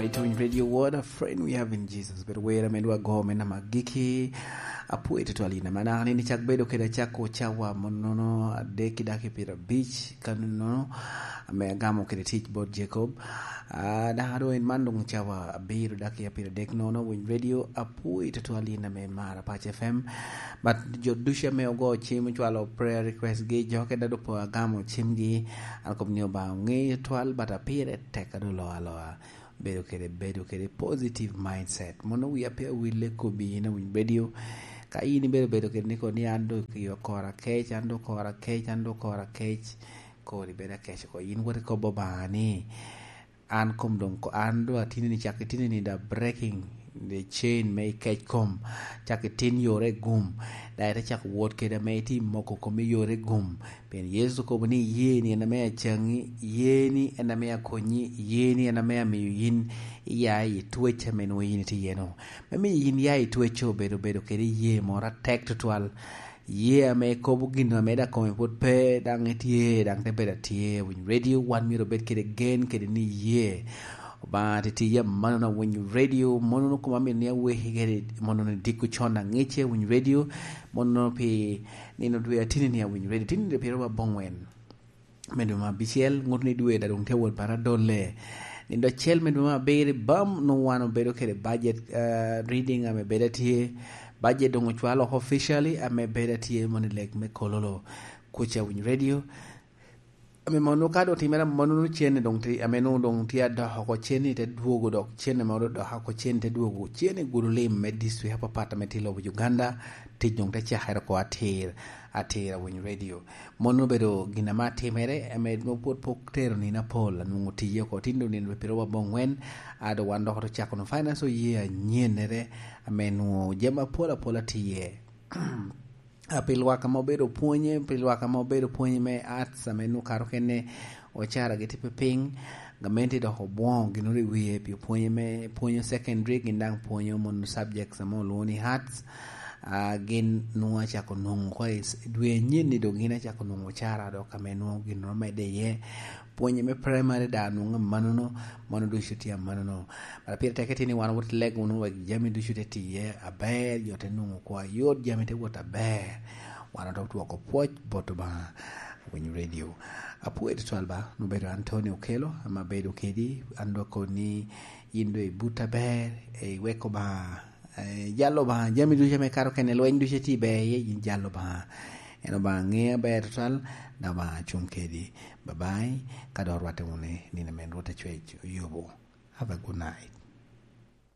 right on radio. What a friend we have in Jesus. But where I'm going go mena magiki apu ito alina mana nini chak bedo keda chako chawa monono adeki daki pira beach kanuno ame agamo keda teach board Jacob da hado in mandong chawa abiru daki pira dek nono win radio apu ito alina me mara Patch FM but jodusha me ogo chim chwalo prayer request gi joke da dopo agamo chimgi alkom nio ba ngi twal but apire tekado loa bedo kede positive mindset mono we appear we leko bi na win radio ka ini bedo kede niko ni ando kiyo kora kech ando kora kech ko ri beda kech ko in wote ko bobani an kom don ko ando atini ni chakitini ni da breaking the chain may catch come chakitin yore gum da chak wot kede meti moko ko mi yore gum ben yesu ko bani yeni na me changi yeni na me akonyi yeni na me amiyin yai tueche meno yin ti yeno me yin yai tuecho bedo kede ye mora tek twal ye me ko bugino me da ko put pe dang etie dang te beda tie win radio one miro bet kede gen kede ni ye ba ti ya manana when radio mono kuma me ne we higere mono ne diku chona ngeche when radio mono pe nino dwe atini ne when radio tin de pero ba bongwen medo ma biciel ngorni dwe da dum tewol para dolle nindo chel medo ma bere bam no wano bedo kede budget reading ame bedati budget dongo chwalo officially ame bedati mono like me kololo kucha when radio ame mono kado timera mono chene dong ti ame no dong ti ada hako chene te duogo dok chene mono do hako chene te duogo chene gurule mediswe hapa pata metilo Uganda tijong te cha hera ko atira when radio mono bedo ginama timere ame no pot poktero ni na pola nungu tiyo ko tindo ni pero wa bongwen ado wando ko cha kono finance so ye nyenere ame no jema pola tiye pilwaka mobedo puonye me arts amenu karo kene ochara geti peping gamenti do hobong ginuri wiye pi puonye secondary gindang puonye mon subjects amo loni arts gin nuwa chako nungu kwa dwe nyini do gina chako nungu chara do kamenu ginro mede ye puonye me primary da nunga mano do shuti ya manono para pira teketi ni wana wote leg unu wa jami do shuti ye abe yote nungu kwa yod jami te wota abe wana do wako poch boto ba when radio apu editwalba nubedo Antonio Kelo ama bedo kedi andoko ni yindo buta be weko ba jallo ba jami du jame karo kene lo ndu jeti be ye jallo ba eno ba nge be total da ba chumkedi bye bye kador wate une ni na men rota chwecho yobo have a good night.